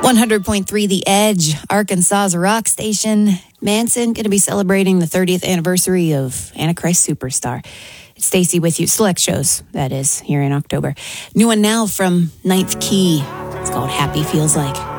100.3 The Edge, Arkansas's rock station. Manson going to be celebrating the 30th anniversary of Antichrist Superstar. It's Stacy with you. Select shows, that is, here in October. New one now from Ninth Key. It's called Happy Feels Like.